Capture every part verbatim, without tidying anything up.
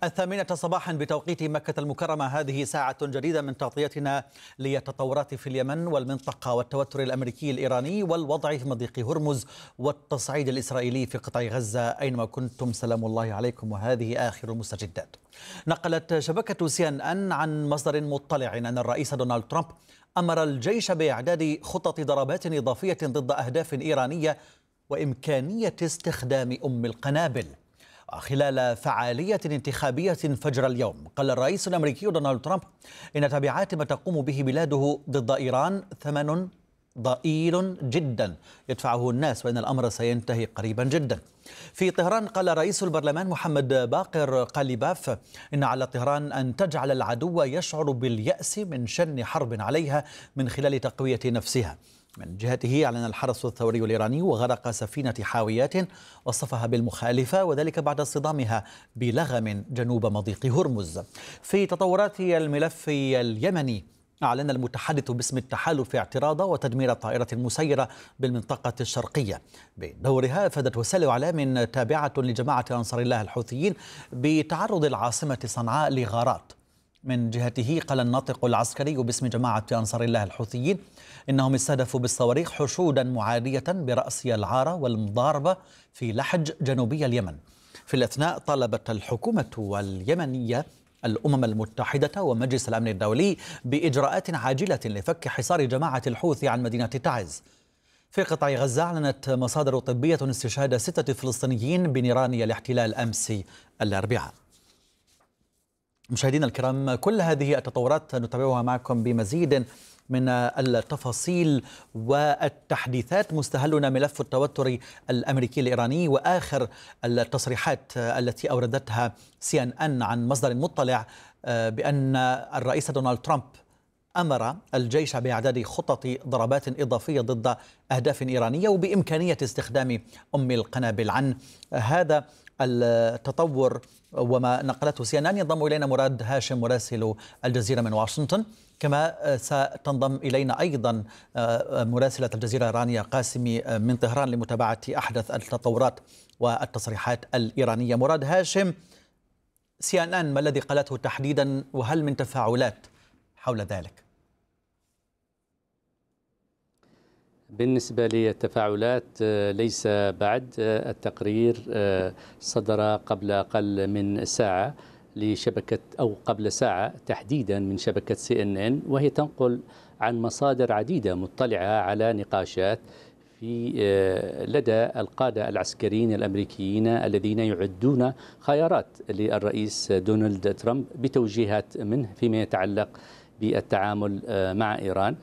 الثامنة صباحا بتوقيت مكة المكرمة. هذه ساعة جديدة من تغطيتنا للتطورات في اليمن والمنطقة والتوتر الأمريكي الإيراني والوضع في مضيق هرمز والتصعيد الإسرائيلي في قطاع غزة. أينما كنتم سلام الله عليكم، وهذه آخر المستجدات. نقلت شبكة سي إن إن عن مصدر مطلع أن الرئيس دونالد ترامب أمر الجيش بإعداد خطط ضربات إضافية ضد أهداف إيرانية وإمكانية استخدام أم القنابل. خلال فعالية انتخابية فجر اليوم، قال الرئيس الأمريكي دونالد ترامب إن تبعات ما تقوم به بلاده ضد إيران ثمن ضئيل جدا يدفعه الناس، وإن الأمر سينتهي قريبا جدا. في طهران قال رئيس البرلمان محمد باقر قاليباف إن على طهران أن تجعل العدو يشعر باليأس من شن حرب عليها من خلال تقوية نفسها. من جهته أعلن الحرس الثوري الإيراني وغرق سفينة حاويات وصفها بالمخالفة، وذلك بعد اصطدامها بلغم جنوب مضيق هرمز. في تطورات الملف اليمني، أعلن المتحدث باسم التحالف اعتراض وتدمير الطائرة المسيرة بالمنطقة الشرقية. بدورها أفادت وسائل إعلام تابعة لجماعة أنصار الله الحوثيين بتعرض العاصمة صنعاء لغارات. من جهته قال الناطق العسكري باسم جماعة أنصار الله الحوثيين إنهم استهدفوا بالصواريخ حشودا معادية برأس العارة والمضاربة في لحج جنوبي اليمن. في الأثناء طالبت الحكومة اليمنية الأمم المتحدة ومجلس الأمن الدولي بإجراءات عاجلة لفك حصار جماعة الحوثي عن مدينة تعز. في قطاع غزة، أعلنت مصادر طبية استشهاد ستة فلسطينيين بنيران الاحتلال أمس الأربعاء. مشاهدينا الكرام، كل هذه التطورات نتابعها معكم بمزيد من التفاصيل والتحديثات. مستهلنا ملف التوتر الأمريكي الإيراني وآخر التصريحات التي أوردتها سي إن إن عن مصدر مطلع بأن الرئيس دونالد ترامب أمر الجيش بإعداد خطط ضربات إضافية ضد أهداف إيرانية وبإمكانية استخدام أم القنابل. عن هذا التطور وما نقلته سي إن إن ينضم إلينا مراد هاشم مراسل الجزيرة من واشنطن، كما ستنضم إلينا أيضا مراسلة الجزيرة رانيا قاسمي من طهران لمتابعة أحدث التطورات والتصريحات الإيرانية. مراد هاشم، سي إن إن ما الذي قالته تحديدا، وهل من تفاعلات حول ذلك؟ بالنسبة للتفاعلات ليس بعد. التقرير صدر قبل أقل من ساعة لشبكة أو قبل ساعة تحديدا من شبكة سي إن إن، وهي تنقل عن مصادر عديدة مطلعة على نقاشات في لدى القادة العسكريين الأمريكيين الذين يعدون خيارات للرئيس دونالد ترامب بتوجيهات منه فيما يتعلق بالتعامل مع إيران.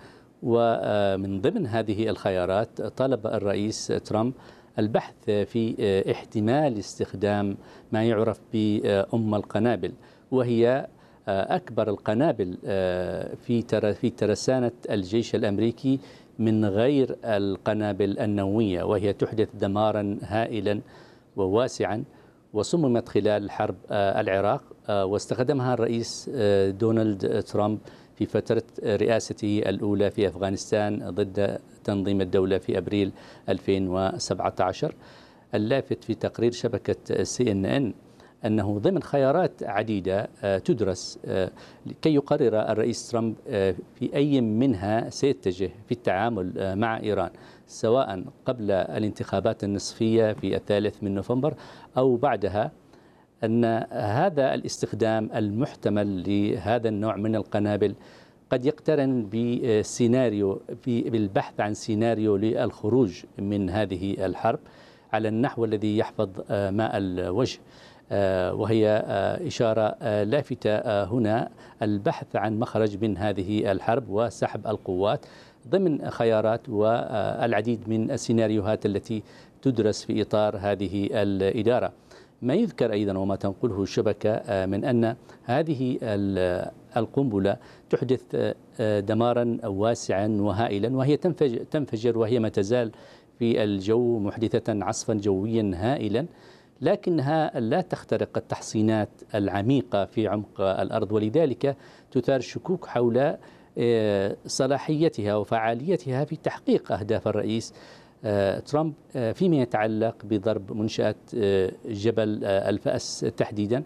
ومن ضمن هذه الخيارات طلب الرئيس ترامب البحث في احتمال استخدام ما يعرف بأم القنابل، وهي أكبر القنابل في في ترسانة الجيش الأمريكي من غير القنابل النووية، وهي تحدث دمارا هائلا وواسعا، وصممت خلال حرب العراق، واستخدمها الرئيس دونالد ترامب في فترة رئاسته الأولى في أفغانستان ضد تنظيم الدولة في أبريل ألفين وسبعة عشر. اللافت في تقرير شبكة سي إن إن أنه ضمن خيارات عديدة تدرس كي يقرر الرئيس ترامب في أي منها سيتجه في التعامل مع إيران، سواء قبل الانتخابات النصفية في الثالث من نوفمبر أو بعدها، أن هذا الاستخدام المحتمل لهذا النوع من القنابل قد يقترن بسيناريو في بالبحث عن سيناريو للخروج من هذه الحرب على النحو الذي يحفظ ماء الوجه. وهي إشارة لافتة هنا البحث عن مخرج من هذه الحرب وسحب القوات ضمن خيارات والعديد من السيناريوهات التي تدرس في إطار هذه الإدارة. ما يذكر أيضا وما تنقله الشبكة من أن هذه القنبلة تحدث دمارا واسعا وهائلا، وهي تنفجر وهي ما تزال في الجو محدثة عصفا جويا هائلا، لكنها لا تخترق التحصينات العميقة في عمق الأرض، ولذلك تثار شكوك حول صلاحيتها وفعاليتها في تحقيق أهداف الرئيس ترامب فيما يتعلق بضرب منشأة جبل الفأس تحديدا،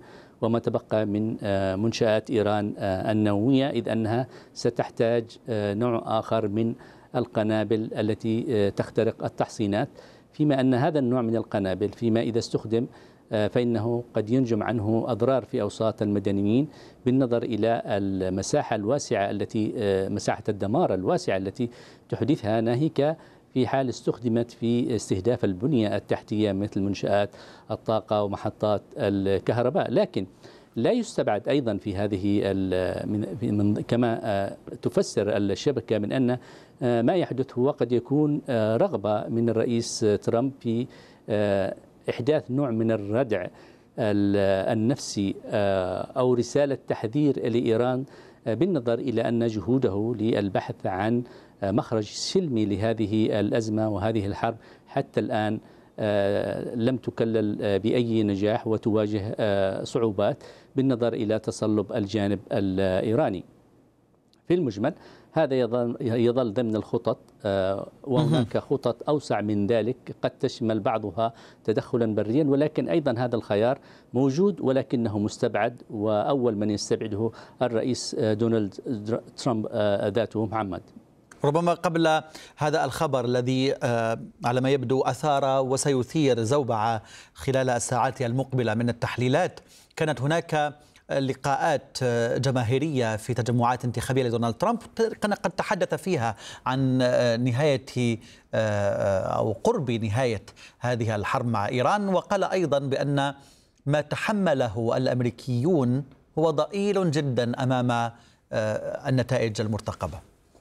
وما تبقى من منشآت إيران النووية، إذ أنها ستحتاج نوع آخر من القنابل التي تخترق التحصينات، فيما أن هذا النوع من القنابل فيما إذا استخدم فإنه قد ينجم عنه أضرار في أوساط المدنيين، بالنظر إلى المساحة الواسعة التي مساحة الدمار الواسعة التي تحدثها، ناهيك في حال استخدمت في استهداف البنية التحتية مثل منشآت الطاقة ومحطات الكهرباء. لكن لا يستبعد أيضا في هذه من كما تفسر الشبكة من أن ما يحدث هو قد يكون رغبة من الرئيس ترامب في إحداث نوع من الردع النفسي أو رسالة تحذير لإيران، بالنظر إلى أن جهوده للبحث عن مخرج سلمي لهذه الأزمة وهذه الحرب حتى الآن لم تكلل بأي نجاح وتواجه صعوبات بالنظر إلى تصلب الجانب الإيراني. في المجمل هذا يظل, يظل ضمن الخطط، وهناك خطط أوسع من ذلك قد تشمل بعضها تدخلا بريا، ولكن أيضا هذا الخيار موجود ولكنه مستبعد، وأول من يستبعده الرئيس دونالد ترامب ذاته. محمد، ربما قبل هذا الخبر الذي على ما يبدو أثار وسيثير زوبعة خلال الساعات المقبلة من التحليلات، كانت هناك لقاءات جماهيرية في تجمعات انتخابية لدونالد ترامب كان قد تحدث فيها عن نهاية أو قرب نهاية هذه الحرب مع إيران، وقال أيضا بأن ما تحمله الأمريكيون هو ضئيل جدا أمام النتائج المرتقبة.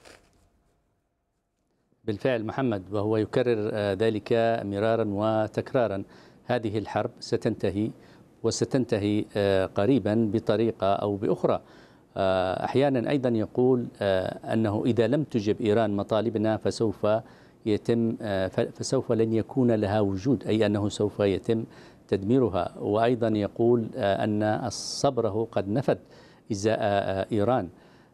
بالفعل محمد، وهو يكرر ذلك مرارا وتكرارا. هذه الحرب ستنتهي وستنتهي قريبا بطريقة أو بأخرى. أحيانا أيضا يقول أنه إذا لم تجب إيران مطالبنا فسوف يتم فسوف لن يكون لها وجود، أي أنه سوف يتم تدميرها. وأيضا يقول أن صبره قد نفد إزاء إيران،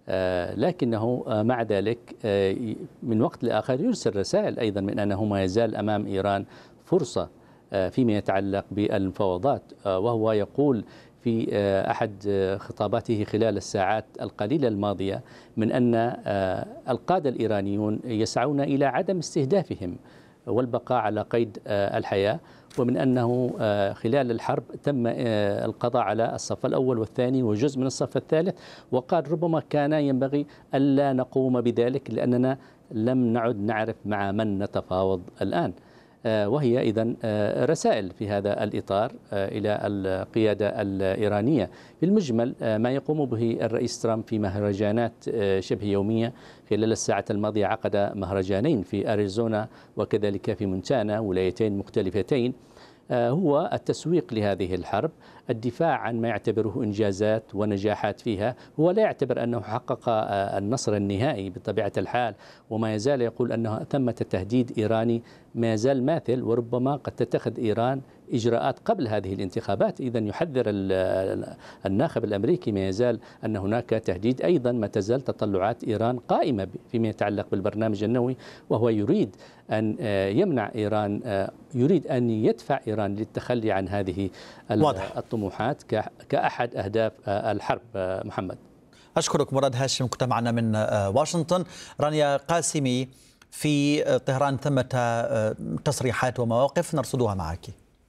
لكنه مع ذلك من وقت لآخر يرسل رسائل أيضا من أنه ما يزال أمام إيران فرصة فيما يتعلق بالمفاوضات. وهو يقول في أحد خطاباته خلال الساعات القليلة الماضية من أن القادة الإيرانيون يسعون إلى عدم استهدافهم والبقاء على قيد الحياة، ومن أنه خلال الحرب تم القضاء على الصف الأول والثاني وجزء من الصف الثالث، وقال ربما كان ينبغي ألا نقوم بذلك لأننا لم نعد نعرف مع من نتفاوض الآن. وهي إذن رسائل في هذا الإطار إلى القيادة الإيرانية. في المجمل ما يقوم به الرئيس ترامب في مهرجانات شبه يومية. خلال الساعة الماضية عقد مهرجانين في أريزونا وكذلك في مونتانا، ولايتين مختلفتين، هو التسويق لهذه الحرب، الدفاع عن ما يعتبره إنجازات ونجاحات فيها. هو لا يعتبر أنه حقق النصر النهائي بطبيعة الحال، وما يزال يقول أنه ثمة تهديد إيراني ما يزال ماثل، وربما قد تتخذ إيران إجراءات قبل هذه الانتخابات. إذن يحذر الناخب الأمريكي ما يزال أن هناك تهديد. أيضا ما تزال تطلعات إيران قائمة فيما يتعلق بالبرنامج النووي، وهو يريد أن يمنع إيران، يريد أن يدفع إيران للتخلي عن هذه الطموحات كأحد أهداف الحرب. محمد، أشكرك مراد هاشم، كنت معنا من واشنطن. رانيا قاسمي، في طهران ثمة تصريحات ومواقف نرصدها معك.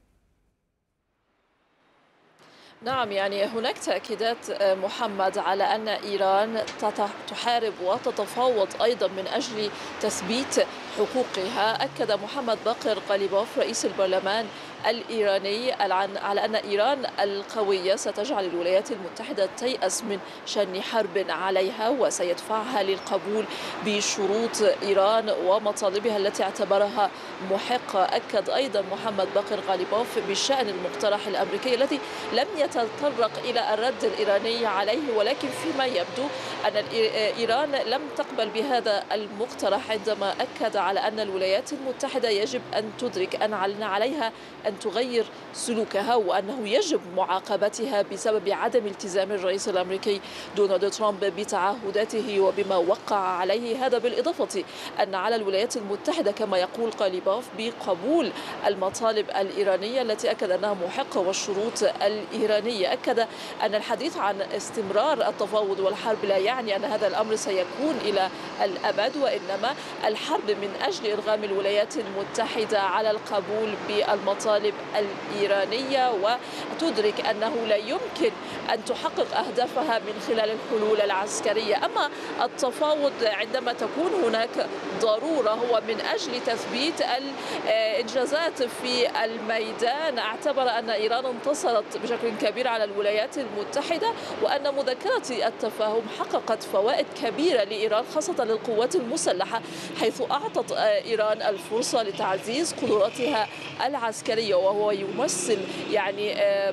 نعم، يعني هناك تأكيدات محمد على أن إيران تحارب وتتفاوض أيضا من أجل تثبيت حقوقها. أكد محمد باقر غاليبوف رئيس البرلمان الإيراني على أن إيران القوية ستجعل الولايات المتحدة تيأس من شن حرب عليها وسيدفعها للقبول بشروط إيران ومطالبها التي اعتبرها محقة. أكد أيضا محمد باقر غاليبوف بالشأن المقترح الأمريكي الذي لم يتطرق إلى الرد الإيراني عليه، ولكن فيما يبدو أن إيران لم تقبل بهذا المقترح، عندما أكد على أن الولايات المتحدة يجب أن تدرك أن عليها أن تغير سلوكها وأنه يجب معاقبتها بسبب عدم التزام الرئيس الأمريكي دونالد ترامب بتعهداته وبما وقع عليه. هذا بالإضافة أن على الولايات المتحدة كما يقول قاليباف بقبول المطالب الإيرانية التي أكد أنها محقة والشروط الإيرانية. أكد أن الحديث عن استمرار التفاوض والحرب لا يعني أن هذا الأمر سيكون إلى الأبد، وإنما الحرب من أجل إرغام الولايات المتحدة على القبول بالمطالب الإيرانية، وتدرك أنه لا يمكن أن تحقق أهدافها من خلال الحلول العسكرية. أما التفاوض عندما تكون هناك ضرورة هو من أجل تثبيت الإنجازات في الميدان. اعتبر أن إيران انتصرت بشكل كبير على الولايات المتحدة وأن مذكرة التفاهم حققت فوائد كبيرة لإيران خاصة للقوات المسلحة، حيث أعطت إيران الفرصة لتعزيز قدراتها العسكرية، وهو يمثل يعني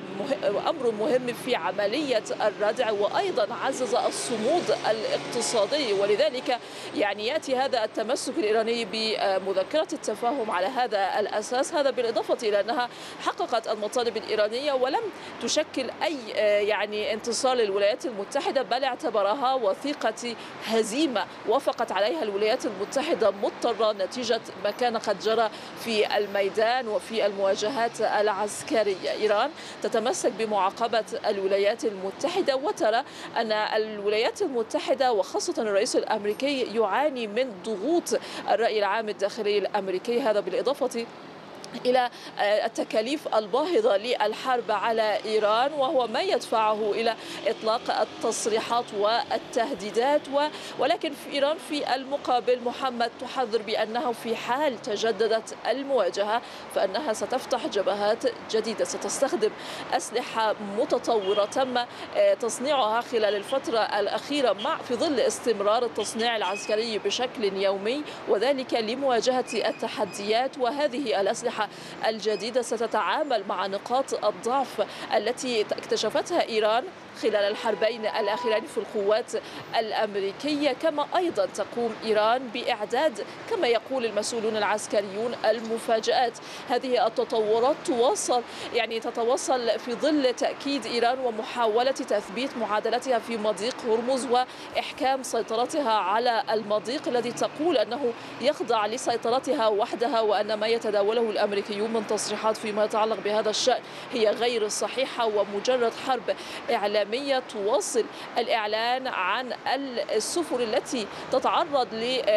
أمر مهم في عملية الردع، وأيضا عزز الصمود الاقتصادي. ولذلك يعني يأتي هذا التمسك الإيراني بمذكرة التفاهم على هذا الأساس. هذا بالإضافة إلى أنها حققت المطالب الإيرانية ولم تشكل أي يعني انتصار للولايات المتحدة، بل اعتبرها وثيقة هزيمة وافقت عليها الولايات المتحدة مضطرة نتيجة ما كان قد جرى في الميدان وفي المواجهات العسكرية. إيران تتمسك بمعاقبة الولايات المتحدة وترى أن الولايات المتحدة وخاصة الرئيس الأمريكي يعاني من ضغوط الرأي العام الداخلي الأمريكي. هذا بالإضافة إلى التكاليف الباهظة للحرب على إيران، وهو ما يدفعه إلى إطلاق التصريحات والتهديدات. ولكن في إيران في المقابل محمد تحذر بأنه في حال تجددت المواجهة فإنها ستفتح جبهات جديدة، ستستخدم أسلحة متطورة تم تصنيعها خلال الفترة الأخيرة مع في ظل استمرار التصنيع العسكري بشكل يومي، وذلك لمواجهة التحديات. وهذه الأسلحة الجديدة ستتعامل مع نقاط الضعف التي اكتشفتها إيران خلال الحربين الأخيرين في القوات الأمريكية. كما أيضا تقوم إيران بإعداد كما يقول المسؤولون العسكريون المفاجآت. هذه التطورات تواصل يعني تتواصل في ظل تأكيد إيران ومحاولة تثبيت معادلتها في مضيق هرمز وإحكام سيطرتها على المضيق الذي تقول أنه يخضع لسيطرتها وحدها، وأن ما يتداوله الأمريكيون من تصريحات فيما يتعلق بهذا الشأن هي غير صحيحة ومجرد حرب إعلامية تواصل الإعلان عن السفن التي تتعرض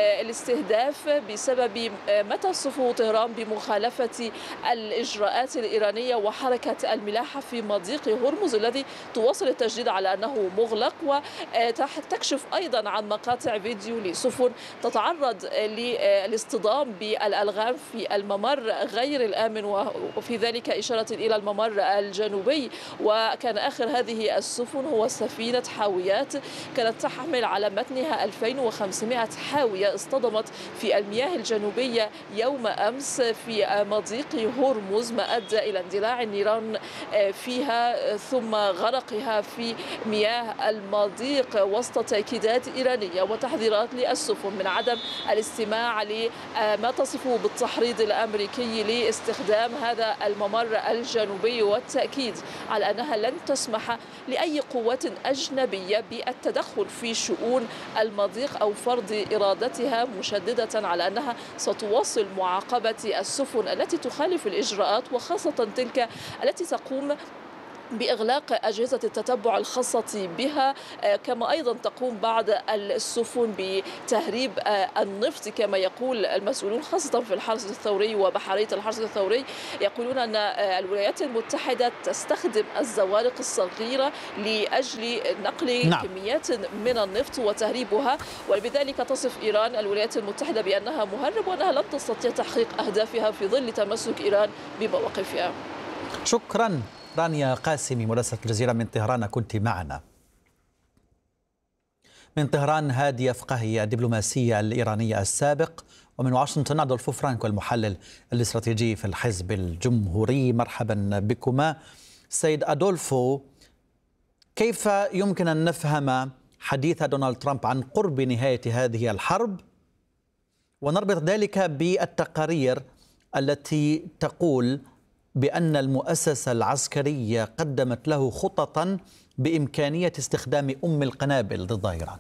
للاستهداف بسبب ما تصفه طهران بمخالفة الإجراءات الإيرانية وحركة الملاحة في مضيق هرمز الذي تواصل التشديد على أنه مغلق، وتكشف أيضا عن مقاطع فيديو لسفن تتعرض للاصطدام بالألغام في الممر غير الآمن، وفي ذلك إشارة إلى الممر الجنوبي. وكان آخر هذه السفن هو سفينة حاويات كانت تحمل على متنها ألفين وخمسمائة حاوية اصطدمت في المياه الجنوبية يوم أمس في مضيق هرمز، ما أدى إلى اندلاع النيران فيها ثم غرقها في مياه المضيق وسط تأكيدات إيرانية وتحذيرات للسفن من عدم الاستماع لما تصفه بالتحريض الأمريكي لاستخدام هذا الممر الجنوبي، والتأكيد على أنها لن تسمح لأي قوات أجنبية بالتدخل في شؤون المضيق أو فرض إرادتها، مشددة على أنها ستواصل معاقبة السفن التي تخالف الإجراءات وخاصة تلك التي تقوم بإغلاق أجهزة التتبع الخاصة بها. كما أيضا تقوم بعض السفن بتهريب النفط كما يقول المسؤولون خاصة في الحرس الثوري وبحرية الحرس الثوري، يقولون أن الولايات المتحدة تستخدم الزوارق الصغيرة لأجل نقل نعم. كميات من النفط وتهريبها، وبذلك تصف إيران الولايات المتحدة بأنها مهرب وأنها لن تستطيع تحقيق أهدافها في ظل تمسك إيران بمواقفها. شكرا رانيا قاسمي مراسلة الجزيرة من طهران كنت معنا. من طهران هادي فقهي الدبلوماسية الإيرانية السابق، ومن واشنطن أدولفو فرانكو المحلل الاستراتيجي في الحزب الجمهوري. مرحبا بكما. سيد أدولفو، كيف يمكن أن نفهم حديث دونالد ترامب عن قرب نهاية هذه الحرب ونربط ذلك بالتقارير التي تقول بأن المؤسسة العسكرية قدمت له خططا بإمكانية استخدام أم القنابل ضد إيران؟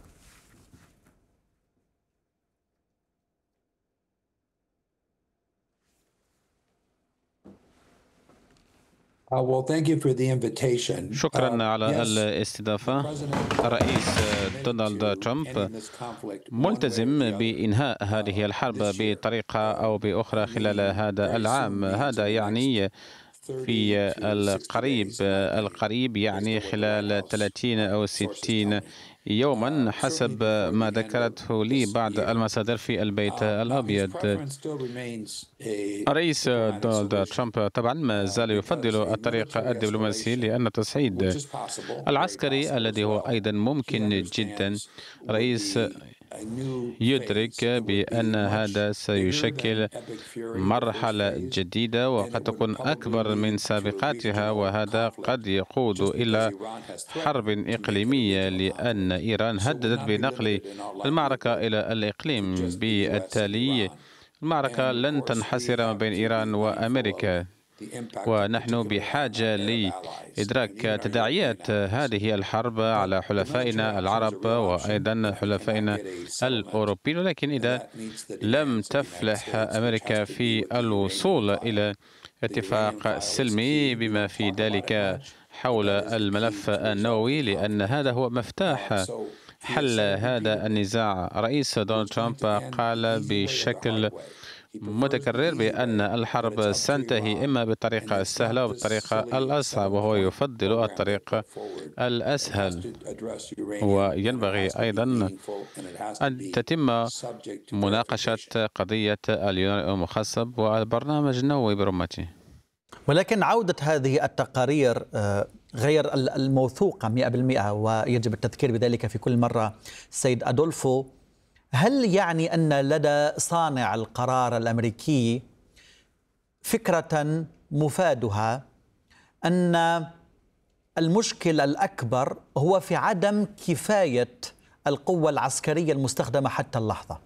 شكرا على الاستضافة. الرئيس دونالد ترامب ملتزم بإنهاء هذه الحرب بطريقة أو بأخرى خلال هذا العام. هذا يعني في القريب القريب يعني خلال ثلاثين أو ستين يوما حسب ما ذكرته لي بعض المصادر في البيت الأبيض. الرئيس دونالد ترامب طبعا ما زال يفضل الطريق الدبلوماسي لأن التصعيد العسكري الذي هو أيضا ممكن جدا. رئيس يدرك بأن هذا سيشكل مرحلة جديدة وقد تكون أكبر من سابقاتها، وهذا قد يقود إلى حرب إقليمية لأن إيران هددت بنقل المعركة إلى الإقليم. بالتالي المعركة لن تنحصر ما بين إيران وأمريكا، ونحن بحاجة لإدراك تداعيات هذه الحرب على حلفائنا العرب وأيضا حلفائنا الأوروبيين. ولكن إذا لم تفلح أمريكا في الوصول إلى اتفاق سلمي بما في ذلك حول الملف النووي، لأن هذا هو مفتاح حل هذا النزاع. رئيس دونالد ترامب قال بشكل متكرر بأن الحرب ستنتهي إما بالطريقة السهلة أو بالطريقة الأصعب، وهو يفضل الطريق الأسهل. وينبغي أيضا أن تتم مناقشة قضية اليورانيوم المخصب والبرنامج النووي برمته. ولكن عودة هذه التقارير غير الموثوقة مئة بالمئة، ويجب التذكير بذلك في كل مرة سيد أدولفو، هل يعني أن لدى صانع القرار الأمريكي فكرة مفادها أن المشكل الأكبر هو في عدم كفاية القوة العسكرية المستخدمة حتى اللحظة؟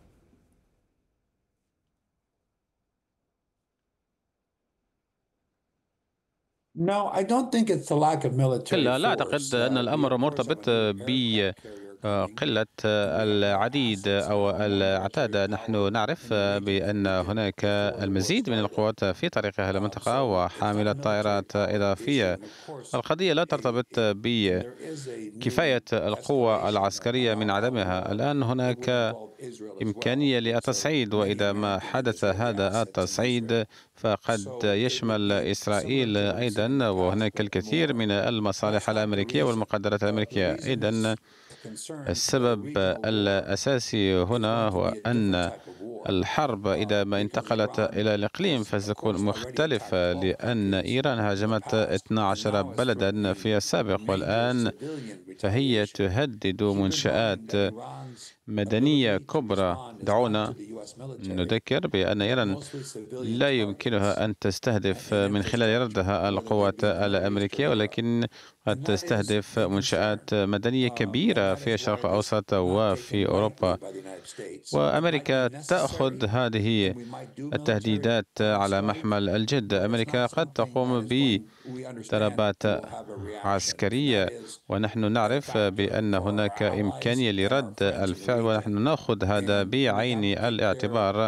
كلا، لا أعتقد أن الأمر مرتبط ب قلة العديد أو العتاد. نحن نعرف بأن هناك المزيد من القوات في طريقها إلى المنطقة وحاملة طائرات إضافية. القضية لا ترتبط بكفاية القوة العسكرية من عدمها. الآن هناك إمكانية للتصعيد، وإذا ما حدث هذا التصعيد فقد يشمل إسرائيل أيضا، وهناك الكثير من المصالح الأمريكية والمقدرات الأمريكية. إذن السبب الأساسي هنا هو أن الحرب إذا ما انتقلت إلى الإقليم فستكون مختلفة، لأن إيران هاجمت اثني عشر بلدا في السابق، والآن فهي تهدد منشآت مدنية كبرى. دعونا نذكر بأن إيران لا يمكنها أن تستهدف من خلال ردها القوات الأمريكية، ولكن قد تستهدف منشآت مدنية كبيرة في الشرق الأوسط وفي أوروبا. وأمريكا تأخذ هذه التهديدات على محمل الجد. أمريكا قد تقوم بضربات عسكرية، ونحن نعرف بأن هناك إمكانية لرد الفعل، ونحن نأخذ هذا بعين الاعتبار.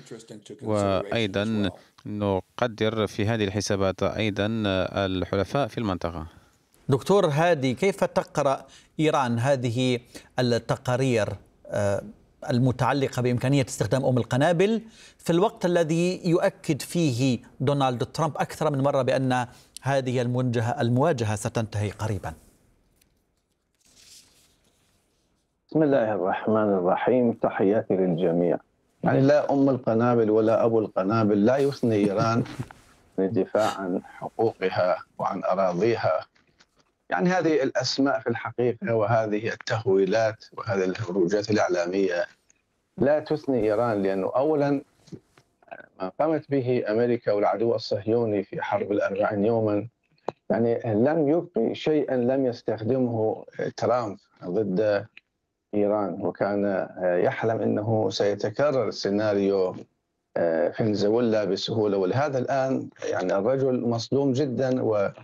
وأيضا نقدر في هذه الحسابات أيضا الحلفاء في المنطقة. دكتور هادي، كيف تقرأ إيران هذه التقارير المتعلقة بإمكانية استخدام أم القنابل في الوقت الذي يؤكد فيه دونالد ترامب أكثر من مرة بأن هذه المواجهة المواجهة ستنتهي قريبا؟ بسم الله الرحمن الرحيم. تحياتي للجميع. يعني لا أم القنابل ولا أبو القنابل لا يثني إيران من الدفاع عن حقوقها وعن أراضيها. يعني هذه الأسماء في الحقيقة وهذه التهويلات وهذه الهروجات الإعلامية لا تثني إيران، لأنه أولا ما قامت به أمريكا والعدو الصهيوني في حرب الأربعين يوما يعني لم يبقي شيئا لم يستخدمه ترامب ضد إيران، وكان يحلم أنه سيتكرر السيناريو فنزويلا بسهولة. ولهذا الآن يعني الرجل مصدوم جدا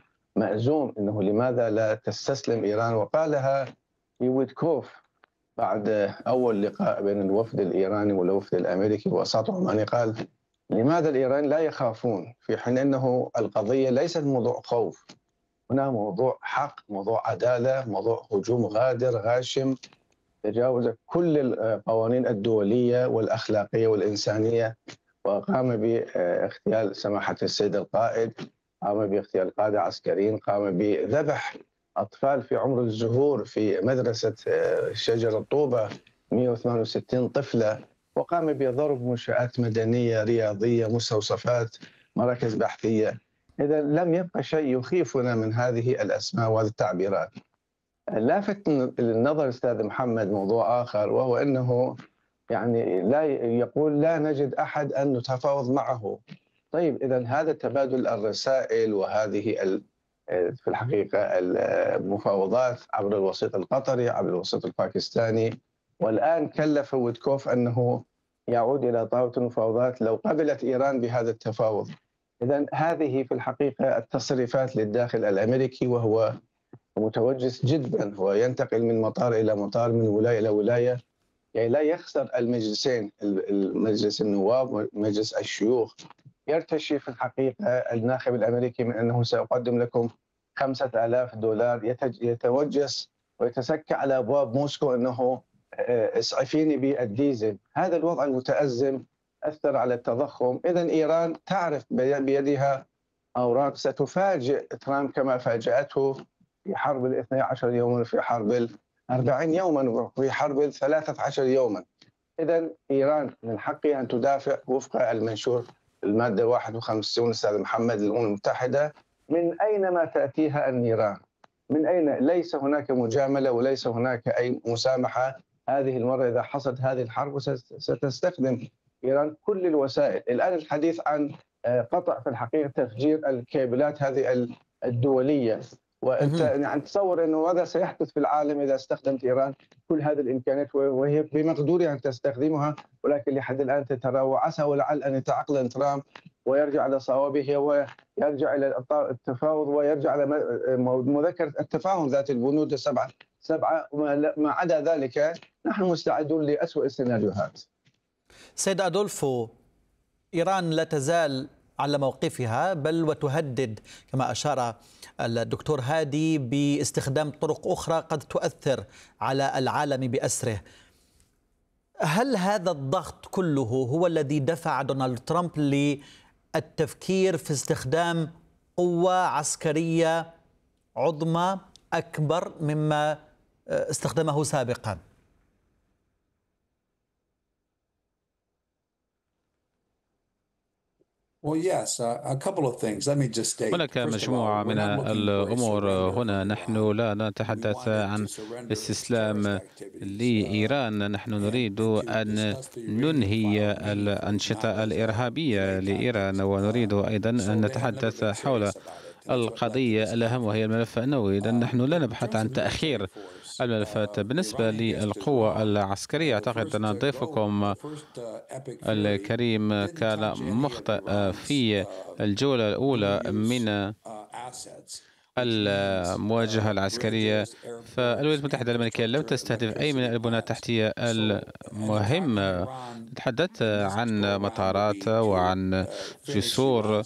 ومأزوم أنه لماذا لا تستسلم إيران، وقالها في ويتكوف بعد أول لقاء بين الوفد الإيراني والوفد الأمريكي بوساطة عماني. قال لماذا الإيرانيين لا يخافون، في حين أنه القضية ليست موضوع خوف، هنا موضوع حق، موضوع عدالة، موضوع هجوم غادر غاشم تجاوز كل القوانين الدولية والأخلاقية والإنسانية، وقام باغتيال سماحة السيد القائد، قام باغتيال قادة عسكريين، قام بذبح أطفال في عمر الزهور في مدرسة شجر الطوبة مئة وثمانية وستين طفلة، وقام بضرب منشآت مدنية رياضية مستوصفات مراكز بحثية. إذا لم يبقى شيء يخيفنا من هذه الأسماء وهذه التعبيرات. لافت للنظر أستاذ محمد موضوع آخر، وهو أنه يعني لا يقول لا نجد أحد أن نتفاوض معه. طيب إذا هذا تبادل الرسائل وهذه في الحقيقة المفاوضات عبر الوسيط القطري، عبر الوسيط الباكستاني، والآن كلف ويتكوف أنه يعود إلى طاولة المفاوضات لو قبلت إيران بهذا التفاوض. إذا هذه في الحقيقة التصريفات للداخل الأمريكي، وهو متوجس جدا، هو ينتقل من مطار إلى مطار، من ولاية إلى ولاية، يعني لا يخسر المجلسين، المجلس النواب ومجلس الشيوخ. يرتشي في الحقيقة الناخب الأمريكي من أنه سيقدم لكم خمسة آلاف دولار، يتوجس ويتسكى على أبواب موسكو أنه اسعفيني بالديزل. هذا الوضع المتأزم أثر على التضخم. إذن إيران تعرف بيدها أوراق ستفاجئ ترامب كما فاجأته في حرب الاثني عشر يوما، في حرب الأربعين يوما، وفي حرب الثلاثة عشر يوما. إذن إيران من حقها أن تدافع وفق المنشور المادة واحد وخمسين أستاذ محمد للأمم المتحدة. من أينما تأتيها النيران، من أين، ليس هناك مجاملة وليس هناك أي مسامحة. هذه المرة إذا حصلت هذه الحرب ستستخدم إيران كل الوسائل. الآن الحديث عن قطع في الحقيقة تفجير الكابلات هذه الدولية، وانت يعني تصور انه هذا سيحدث في العالم اذا استخدمت ايران كل هذه الامكانيات وهي بمقدورها ان تستخدمها، ولكن لحد الان تتراوع. عسى ولعل ان يتعقل ترامب ويرجع الى صوابه ويرجع الى التفاوض ويرجع الى مذكره التفاهم ذات البنود السبعه سبعه ما عدا ذلك نحن مستعدون لأسوأ السيناريوهات. سيد أدولفو، إيران لا تزال على موقفها، بل وتهدد كما أشار الدكتور هادي باستخدام طرق أخرى قد تؤثر على العالم بأسره. هل هذا الضغط كله هو الذي دفع دونالد ترامب للتفكير في استخدام قوة عسكرية عظمى أكبر مما استخدمه سابقا؟ هناك مجموعة من الأمور هنا. نحن لا نتحدث عن استسلام لإيران، نحن نريد أن ننهي الأنشطة الإرهابية لإيران، ونريد أيضا أن نتحدث حول القضية الأهم وهي الملف النووي. إذن نحن لا نبحث عن تأخير الملفات. بالنسبة للقوة العسكرية، أعتقد أن ضيفكم الكريم كان مخطئ في الجولة الأولى من المواجهة العسكرية. فالولايات المتحدة الأمريكية لم تستهدف أي من البنى التحتية المهمة. تحدثت عن مطارات وعن جسور،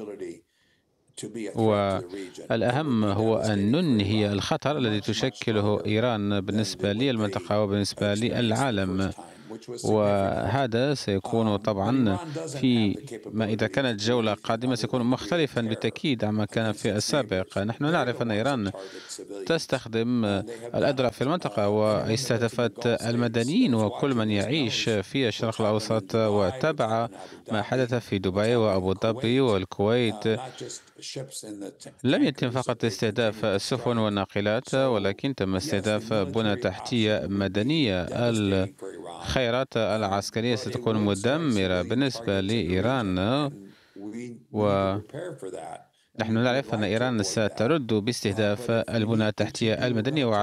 والأهم هو أن ننهي الخطر الذي تشكله إيران بالنسبة للمنطقة وبالنسبة للعالم. وهذا سيكون طبعا في ما إذا كانت جولة قادمة سيكون مختلفا بالتأكيد عما كان في السابق. نحن نعرف أن إيران تستخدم الأدرع في المنطقة، واستهدفت المدنيين وكل من يعيش في الشرق الأوسط، وتابع ما حدث في دبي وأبو ظبي والكويت. لم يتم فقط استهداف السفن والناقلات، ولكن تم استهداف بنى تحتية مدنية. الخيارات العسكرية ستكون مدمرة بالنسبة لإيران، ونحن نعرف أن إيران سترد باستهداف البنى التحتية المدنية.